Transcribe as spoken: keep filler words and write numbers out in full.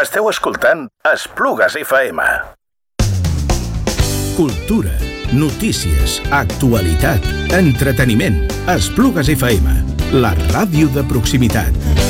Esteu escoltant Esplugues F M. Cultura, notícies, actualitat, entreteniment. Esplugues F M, la ràdio de proximitat.